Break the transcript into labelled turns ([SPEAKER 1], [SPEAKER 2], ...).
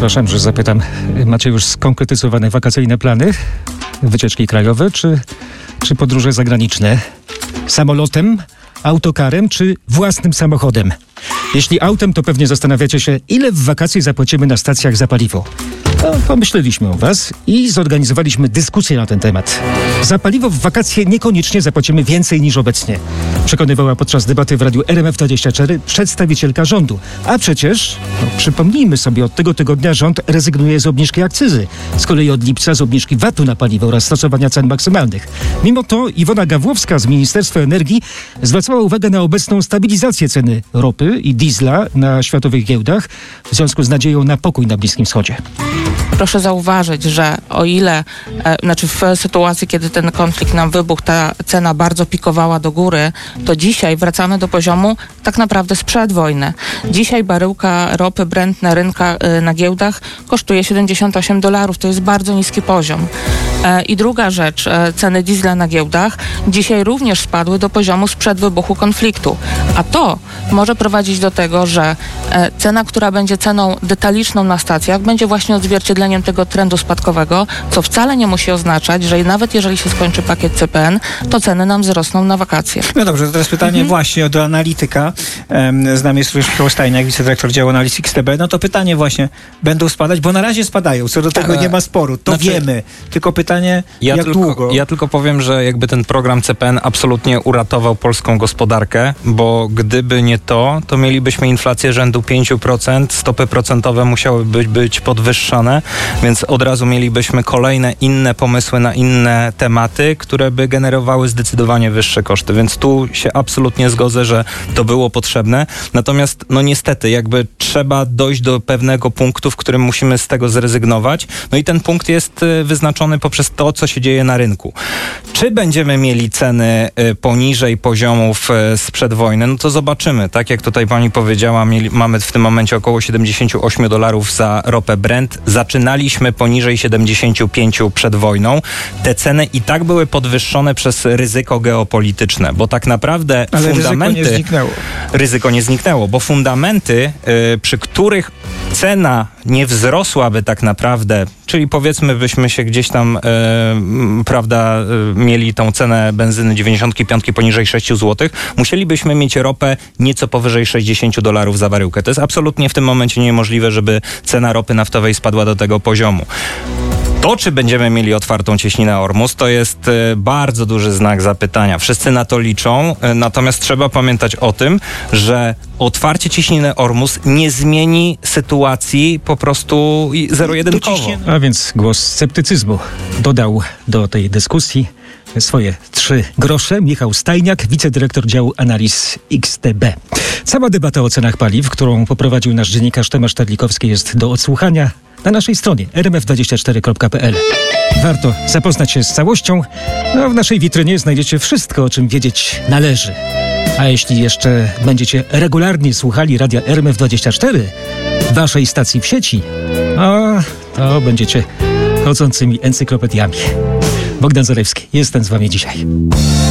[SPEAKER 1] Przepraszam, że zapytam. Macie już skonkretyzowane wakacyjne plany? Wycieczki krajowe czy podróże zagraniczne? Samolotem, autokarem czy własnym samochodem? Jeśli autem, to pewnie zastanawiacie się, ile w wakacje zapłacimy na stacjach za paliwo. No, pomyśleliśmy o was i zorganizowaliśmy dyskusję na ten temat. Za paliwo w wakacje niekoniecznie zapłacimy więcej niż obecnie. Przekonywała podczas debaty w radiu RMF24 przedstawicielka rządu. A przecież, przypomnijmy sobie, od tego tygodnia rząd rezygnuje z obniżki akcyzy. Z kolei od lipca z obniżki VAT-u na paliwo oraz stosowania cen maksymalnych. Mimo to Iwona Gawłowska z Ministerstwa Energii zwracała uwagę na obecną stabilizację ceny ropy i diesla na światowych giełdach w związku z nadzieją na pokój na Bliskim Wschodzie.
[SPEAKER 2] Proszę zauważyć, że o ile, w sytuacji, kiedy ten konflikt nam wybuchł, ta cena bardzo pikowała do góry, to dzisiaj wracamy do poziomu tak naprawdę sprzed wojny. Dzisiaj baryłka ropy Brent na giełdach kosztuje $78. To jest bardzo niski poziom. I druga rzecz, ceny diesla na giełdach dzisiaj również spadły do poziomu sprzed wybuchu konfliktu. A to może prowadzić do tego, że cena, która będzie ceną detaliczną na stacjach, będzie właśnie odzwierciedleniem tego trendu spadkowego, co wcale nie musi oznaczać, że nawet jeżeli się skończy pakiet CPN, to ceny nam wzrosną na wakacje.
[SPEAKER 3] No dobrze, to teraz pytanie właśnie do analityka. Z nami jest Michał Stajniak, wicedyrektor działu analiz XTB. No to pytanie właśnie, będą spadać? Bo na razie spadają, co do tego nie ma sporu, to wiemy. Tylko pytanie, jak długo?
[SPEAKER 4] Ja tylko powiem, że jakby ten program CPN absolutnie uratował polską gospodarkę, bo gdyby nie to mielibyśmy inflację rzędu 5%, stopy procentowe musiałyby być podwyższone, więc od razu mielibyśmy kolejne inne pomysły na inne tematy, które by generowały zdecydowanie wyższe koszty, więc tu się absolutnie zgodzę, że to było potrzebne. Natomiast niestety jakby trzeba dojść do pewnego punktu, w którym musimy z tego zrezygnować. No i ten punkt jest wyznaczony poprzez to, co się dzieje na rynku. Czy będziemy mieli ceny poniżej poziomów sprzed wojny? No to zobaczymy. Tak jak tutaj pani powiedziała, mamy w tym momencie około $78 za ropę Brent. Zaczynaliśmy poniżej 75 przed wojną. Te ceny i tak były podwyższone przez ryzyko geopolityczne, bo tak naprawdę fundamenty... Ryzyko nie zniknęło, bo fundamenty, przy których cena nie wzrosłaby tak naprawdę, czyli powiedzmy byśmy się gdzieś tam, mieli tą cenę benzyny 95 poniżej 6 zł, musielibyśmy mieć ropę nieco powyżej $60 za baryłkę. To jest absolutnie w tym momencie niemożliwe, żeby cena ropy naftowej spadła do tego poziomu. To, czy będziemy mieli otwartą cieśninę Ormus, to jest bardzo duży znak zapytania. Wszyscy na to liczą, natomiast trzeba pamiętać o tym, że otwarcie cieśniny Ormus nie zmieni sytuacji po prostu zero-jedynkowo.
[SPEAKER 1] A więc głos sceptycyzmu dodał do tej dyskusji swoje 3 grosze Michał Stajniak, wicedyrektor działu analiz XTB. Cała debata o cenach paliw, którą poprowadził nasz dziennikarz Tomasz Terlikowski, jest do odsłuchania na naszej stronie rmf24.pl. Warto zapoznać się z całością. W naszej witrynie znajdziecie wszystko, o czym wiedzieć należy. A jeśli jeszcze będziecie regularnie słuchali radia RMF24, waszej stacji w sieci, to będziecie chodzącymi encyklopediami. Bogdan Zalewski, jestem z wami dzisiaj.